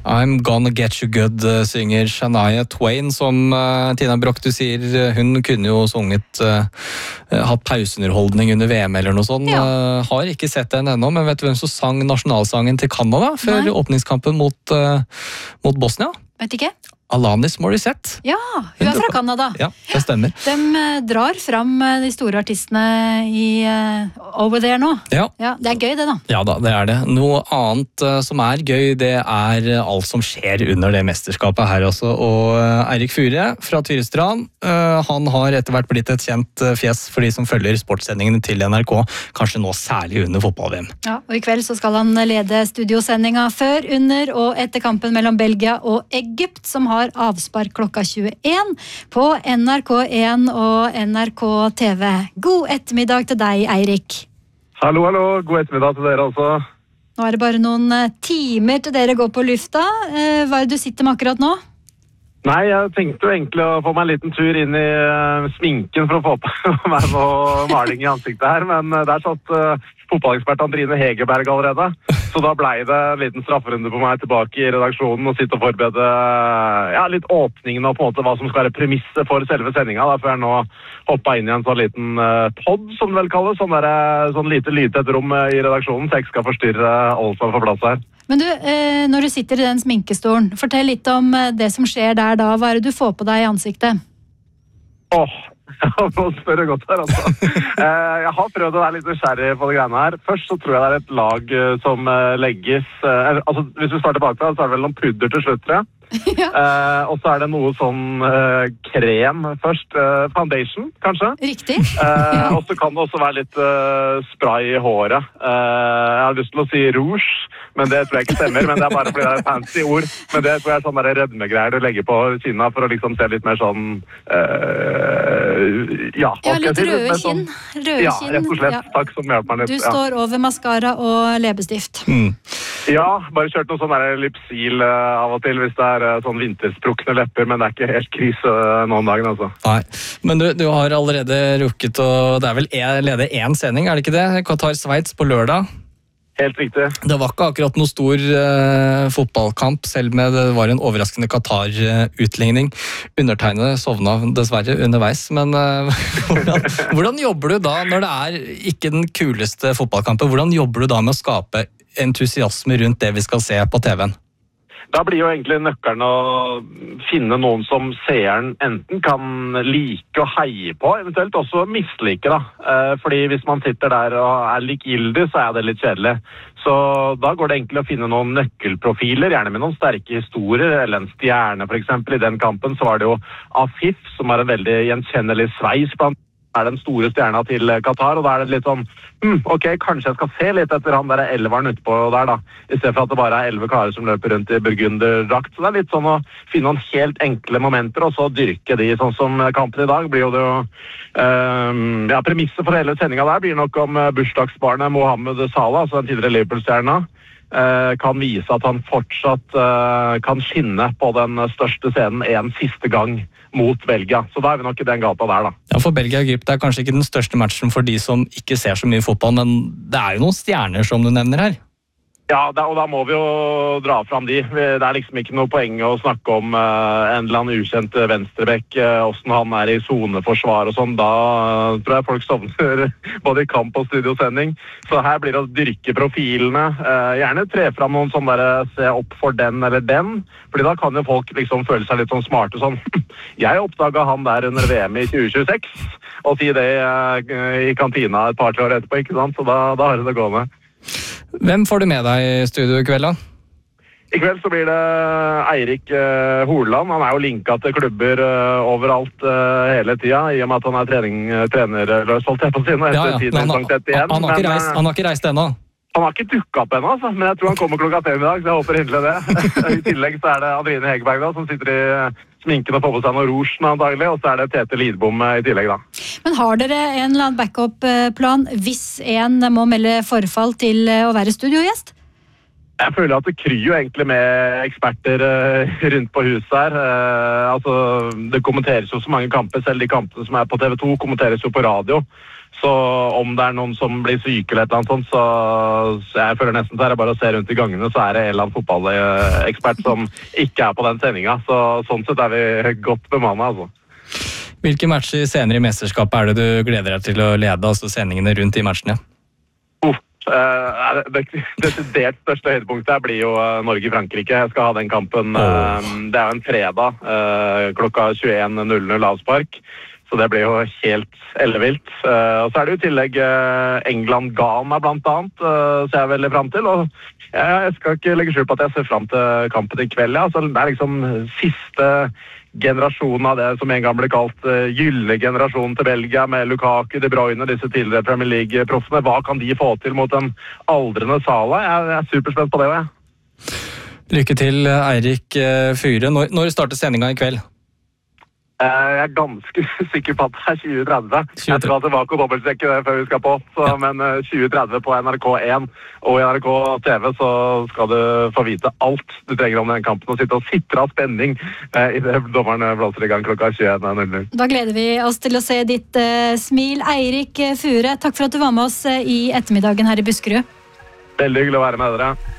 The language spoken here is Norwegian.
I'm Gonna Get You Good, synger Shania Twain, som Tina Broch, du sier, hun kunne jo sunget, hatt pauseunderholdning under VM eller noe sånt. Ja. Har ikke sett den ennå, men vet du hvem som sang nasjonalsangen til Canada før åpningskampen mot Bosnia? Vet ikke. Alanis Morissette. Ja, hun er fra Canada. Ja, det stemmer. De drar fram de store artistene over there nå. Ja. Ja, det er gøy det da. Ja da, det er det. Noe annet som er gøy, det er alt som skjer under det mesterskapet her også. Og Eirik Fure fra Thyrestrand, han har etter hvert blitt et kjent fjes for de som følger sportssendingene til NRK, kanskje nå særlig under fotball-VM. Ja, og i kveld så skal han lede studiosendinga før, under og etter kampen mellom Belgia og Egypt, som har avspark klokka 21 på NRK1 og NRK TV. God ettermiddag til deg, Eirik. Hallo, hallo. God ettermiddag til dere også. Nå er det bare noen timer til dere går på lufta. Hva er det du sitter med akkurat nå? Nei, jeg tenkte jo egentlig å få meg en liten tur inn i sminken for å få på meg noe maling i ansiktet her, men der satt fotballekspert Andrine Hegerberg allerede. Så da ble det en liten strafferunde på meg tilbake i redaksjonen og sitte og forberede litt åpningen og på en måte hva som skal være premisset for selve sendinga. Da får jeg nå hoppa inn i en sånn liten podd, som det vel kalles, sånn lite lydtett rom i redaksjonen, så jeg ikke skal forstyrre alle som er på plass her. Men du, når du sitter i den sminkestolen, fortell litt om det som skjer der da. Hva er det du får på deg i ansiktet? Nå spør jeg godt her, altså. Jeg har prøvd å være litt nysgjerrig på de greiene her. Først så tror jeg det er et lag som legges... altså, hvis vi starter bakfra, så er det vel noen pudder til slutt, tror jeg. Ja. Og så er det noe sånn krem først. Foundation, kanskje. Riktig. Og så kan det også være litt spray i håret. Jeg har lyst til å si rouge, men det tror jeg ikke stemmer. Men det er bare fordi det er fancy ord. Men det tror jeg er sånn rødmegreier du legger på siden av for å liksom se litt mer sånn litt røde kinn. Ja, rett og slett. Takk som hjelper meg litt. Du står over mascara og leppestift. Ja, bare kjørt noe sånn Lypsyl av og til hvis det er sånn vintersprukne lepper, men det er ikke helt krise noen dagen, altså. Nei, men du har allerede rukket, og det er vel lede én sending, er det ikke det? Qatar-Sveits på lørdag. Helt riktig. Det var ikke akkurat noe stor fotballkamp, selv med det var en overraskende Qatar-utligning. Undertegnede sovna dessverre underveis, men hvordan jobber du da når det er ikke den kuleste fotballkampen? Hvordan jobber du da med å skape entusiasme rundt det vi skal se på TV-en? Da blir jo egentlig nøkkelen å finne noen som seeren enten kan like og heie på, eventuelt også mislike da. Fordi hvis man sitter der og er likegyldig, så er det litt kjedelig. Så da går det egentlig å finne noen nøkkelprofiler, gjerne med noen sterke historier, eller en stjerne for eksempel. I den kampen så var det jo Afif, som er en veldig gjenkjennelig sveis blant er den store stjerna til Qatar, og da er det litt sånn, ok, kanskje jeg skal se litt etter han der elveren utpå der da, i stedet for at det bare er 11 karer som løper rundt i burgunderdrakt. Så det er litt sånn å finne noen helt enkle momenter, og så dyrke de, sånn som kampen i dag blir jo det jo, premisset for hele sendinga der blir nok om bursdagsbarnet Mohamed Salah, altså den tidligere Liverpool-stjerna, kan vise at han fortsatt kan skinne på den største scenen en siste gang mot Belgia. Så da er vi nok i den gata der da. Ja, for Belgia-Egypt er kanskje ikke den største matchen for de som ikke ser så mye fotball, men det er jo noen stjerner som du nevner her. Ja, og da må vi jo dra fram de. Det er liksom ikke noe poeng å snakke om en eller annen ukjent venstrebekk, hvordan han er i zoneforsvar og sånn. Da tror jeg folk sovner både i kamp og studiosending. Så her blir det å dyrke profilene. Gjerne tre fram noen sånn der, se opp for den eller den. Fordi da kan jo folk liksom føle seg litt sånn smarte sånn. Jeg oppdaget han der under VM i 2026, og si det i kantina et par-tre år etterpå, ikke sant? Så da har det gående. Hvem får du med deg i studio i kveld da? I kveld så blir det Eirik Horland. Han er jo linket til klubber overalt hele tiden, i og med at han er trenerløs, holdt jeg på å si, han har ikke reist ennå. Han har ikke dukket opp ennå, altså, men jeg tror han kommer klokka 5 i dag, så jeg håper inderlig det. I tillegg så er det Andrine Hegerberg da, som sitter i sminken og får på seg noe rouge antagelig, og så er det Tete Lidbom i tillegg da. Men har dere en eller annen backup-plan hvis en må melde forfall til å være studiogjest? Jeg føler at det kryr jo egentlig med eksperter rundt på huset her. Altså, det kommenteres jo så mange kamper, selv de kampene som på TV 2 kommenteres jo på radio. Så om det noen som blir syke eller et eller annet sånt, så jeg føler nesten så det bare å se rundt i gangene, så det en eller annen fotballekspert som ikke på den sendinga. Så sånn sett vi godt bemannet, altså. Hvilke matcher senere i mesterskapet det du gleder deg til å lede, altså sendingene rundt de matchene? Det desidert største høydepunktet blir jo Norge-Frankrike. Jeg skal ha den kampen. Det jo en fredag klokka 21:00 avspark. Så det blir jo helt ellevilt. Og så det jo i tillegg England-Ghana blant annet, ser jeg veldig frem til. Og jeg skal ikke legge skjul på at jeg ser frem til kampen i kveld. Ja. Så det liksom siste generasjonen av det som en gang ble kalt gyllene generasjonen til Belgia, med Lukaku, De Bruyne, disse tidligere Premier League-proffene. Hva kan de få til mot en aldrende Salah? Jeg superspent på det også, Lykke til, Eirik Fure. Når starter sendinga i kveld? Jeg ganske sikker på at det 2030. Jeg skal tilbake og dobbeltsjekke det før vi skal på. Men 2030 på NRK1 og i NRK TV så skal du få vite alt du trenger om den kampen og sitte og sitre av spenning i det dommerne blåser i gang klokka 21:00. Da gleder vi oss til å se ditt smil. Eirik Fure, takk for at du var med oss i ettermiddagen her i Buskerud. Veldig hyggelig å være med dere.